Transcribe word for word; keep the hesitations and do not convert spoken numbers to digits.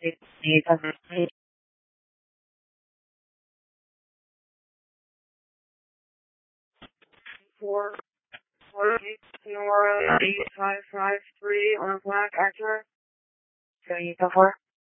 Four, four, eight, zero, eight, five, five, three on black actor. So you go for